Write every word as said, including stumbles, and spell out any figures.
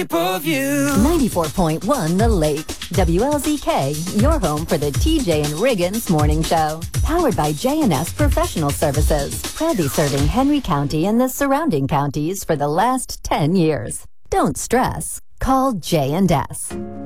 ninety-four point one The Lake. W L Z K, your home for the T J and Riggins Morning Show. Powered by J and S Professional Services. Proudly serving Henry County and the surrounding counties for the last ten years. Don't stress. Call J and S.